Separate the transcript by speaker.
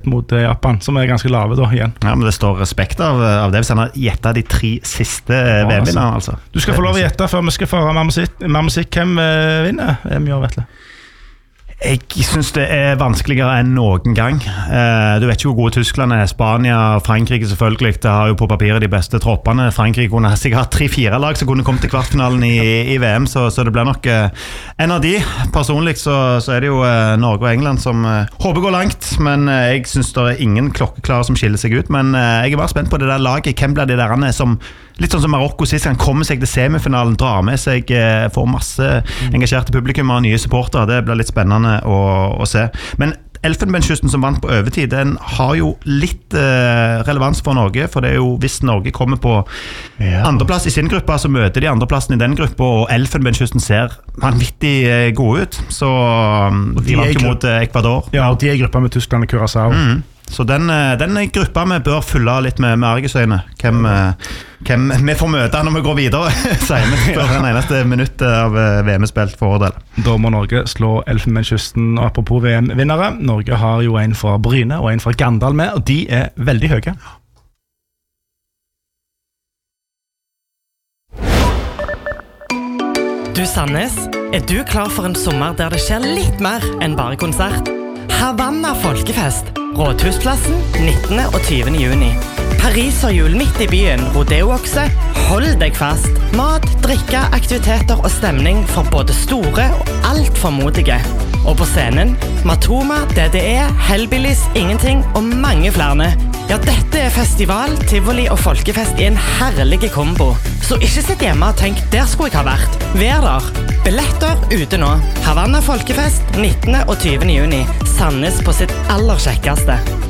Speaker 1: mot Japan, som ganske lave da, igjen.
Speaker 2: Ja, men det står respekt av det hvis han har gjettet de 3 siste VM-vinnerne, altså.
Speaker 1: Du skal få lov å gjette før vi skal få høre mer musikk. Hvem vinner VM i år, Vetle?
Speaker 2: Jeg synes det vanskeligere enn noen gang. Du vet ikke hvor gode Tyskland Spania, Frankrike selvfølgelig. Det har jo på papiret de beste troppene. Frankrike kunne sikkert 3-4 lag som kunne kommet til kvartfinalen i VM, så det blir nok en av de. Personlig så det jo Norge og England som håper går langt, men jeg synes det ingen klokkeklare som skiller seg ut. Men jeg bare spent på det der laget. Hvem blir de der som litt sånn som Marokko sist gang kommer seg til semifinalen, drar med seg, får masse engasjerte publikum og nye supportere. Det blir litt spennende å se. Men Elfenbenskysten som vant på overtid, den har jo litt relevans for Norge, for det jo hvis Norge kommer på andreplass i sin gruppe, så møter de andreplassen i den gruppa, og Elfenbenskysten ser vanvittig gode ut. Så de vant jo mot Ecuador.
Speaker 1: Ja, og de i gruppa med Tyskland og Curaçao.
Speaker 2: Så den gruppa vi bør fylle litt med argusøyne. Hvem vi får møte når vi går videre, sier vi før den eneste minutt av VM-spilt fordel.
Speaker 1: Da må Norge slå Elfenbenskysten. Apropos VM-vinnere, Norge har jo en fra Bryne og en fra Gandal med, og de veldig høye.
Speaker 3: Du Sandnes, du klar for en sommer der det skjer litt mer enn bare konsert? Havanna Folkefest, Rådhusplassen, 19. og 20. juni. Pariserhjul midt i byen, rodeookse, hold deg fast. Mat, drikke, aktiviteter og stemning for både store og alt for modige. Og på scenen, Matoma, DDE, Hellbillies, Ingenting og mange flere. Ja, dette festival, tivoli og folkefest i en herlig kombo. Så ikke sitt hjemme og tenk, der skulle jeg ha vært. Vær der. Billetter ute nå. Havanna Folkefest, 19. og 20. juni. Sandnes på sitt aller kjekkeste.